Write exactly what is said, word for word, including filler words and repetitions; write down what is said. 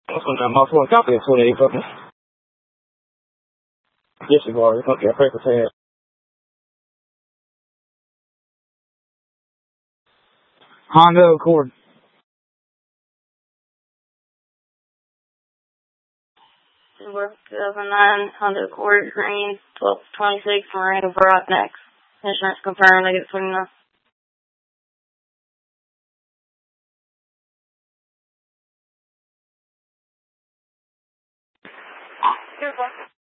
What's on that multiple copy of twenty-eight fucking disregard. Okay, paper tag. Honda Accord. two thousand nine Honda Accord, green, twelve twenty-six, Miranda Brock next. Insurance confirmed, I get twenty-nine. Good one.